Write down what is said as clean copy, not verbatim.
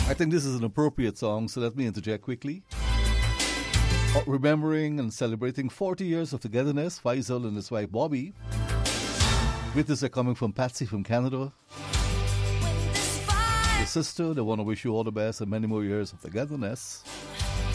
I think this is an appropriate song, so let me interject quickly. Remembering and celebrating 40 years of togetherness, Faisal and his wife Bobby. Greetings are coming from Patsy from Canada. Your sister, they want to wish you all the best and many more years of togetherness.